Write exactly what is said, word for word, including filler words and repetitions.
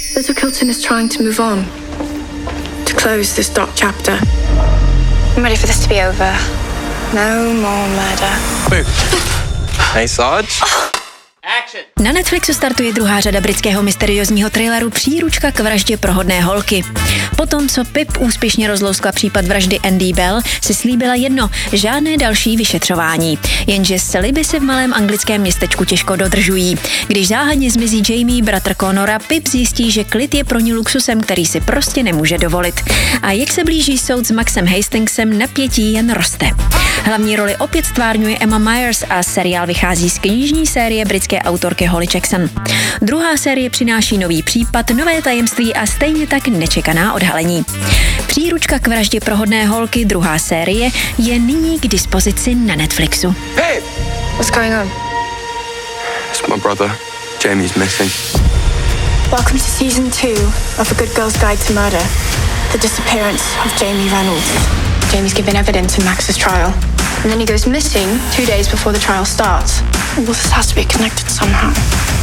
Little Kilton is trying to move on. To close this dark chapter. I'm ready for this to be over. No more murder. Wait. Hey, Sarge. Na Netflixu startuje druhá řada britského mysteriózního thrilleru Příručka k vraždě prohodné holky. Potom, co Pip úspěšně rozlouskla případ vraždy Andy Bell, si slíbila jedno, žádné další vyšetřování. Jenže sliby se v malém anglickém městečku těžko dodržují. Když záhadně zmizí Jamie, bratr Connora, Pip zjistí, že klid je pro ní luxusem, který si prostě nemůže dovolit. A jak se blíží soud s Maxem Hastingsem, napětí jen roste. Hlavní roli opět stvárňuje Emma Myers a seriál vychází z knižní série britské autorky Holly Jackson. Druhá série přináší nový případ, nové tajemství a stejně tak nečekaná odhalení. Příručka k vraždě prohodné holky, druhá série, je nyní k dispozici na Netflixu. Hey! What's going on? It's my brother. Jamie's missing. Welcome to season two of A Good Girl's Guide to Murder. The disappearance of Jamie Reynolds. Jamie's given evidence in Max's trial. And then he goes missing two days before the trial starts. Well, this has to be connected somehow.